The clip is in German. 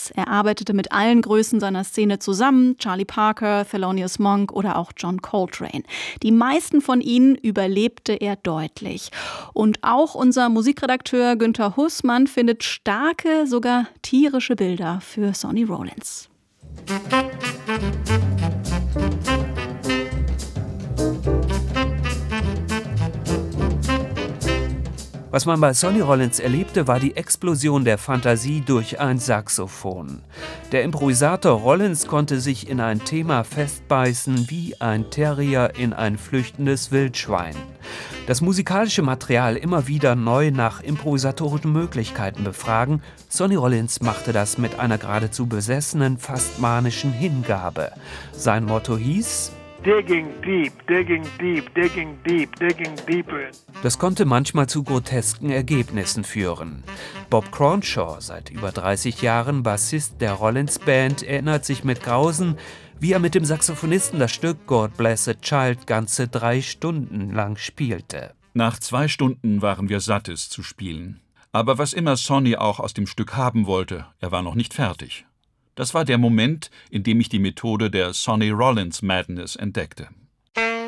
Rollins. Er arbeitete mit allen Größen seiner Szene zusammen, Charlie Parker, Thelonious Monk oder auch John Coltrane. Die meisten von ihnen überlebte er deutlich. Und auch unser Musikredakteur Günther Hussmann findet starke, sogar tierische Bilder für Sonny Rollins. Was man bei Sonny Rollins erlebte, war die Explosion der Fantasie durch ein Saxophon. Der Improvisator Rollins konnte sich in ein Thema festbeißen wie ein Terrier in ein flüchtendes Wildschwein. Das musikalische Material immer wieder neu nach improvisatorischen Möglichkeiten befragen. Sonny Rollins machte das mit einer geradezu besessenen, fast manischen Hingabe. Sein Motto hieß: Digging deep, digging deep, digging deep, digging deeper. Das konnte manchmal zu grotesken Ergebnissen führen. Bob Cronshaw, seit über 30 Jahren Bassist der Rollins Band, erinnert sich mit Grausen, wie er mit dem Saxophonisten das Stück God Bless a Child ganze 3 Stunden lang spielte. Nach 2 Stunden waren wir satt, es zu spielen. Aber was immer Sonny auch aus dem Stück haben wollte, er war noch nicht fertig. Das war der Moment, in dem ich die Methode der Sonny Rollins Madness entdeckte.